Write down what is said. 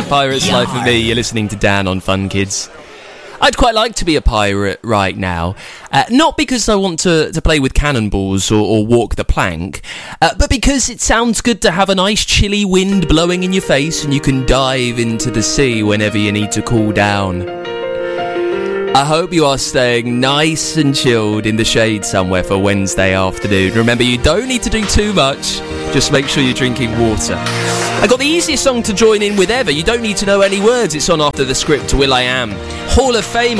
Pirate's Life of Me. You're listening to Dan on Fun Kids. I'd quite like to be a pirate right now. Not because I want to play with cannonballs or walk the plank, but because it sounds good to have a nice chilly wind blowing in your face and you can dive into the sea whenever you need to cool down. I hope you are staying nice and chilled in the shade somewhere for Wednesday afternoon. Remember, you don't need to do too much. Just make sure you're drinking water. I got the easiest song to join in with ever. You don't need to know any words. It's on after the script to Will.i.am. Hall of Fame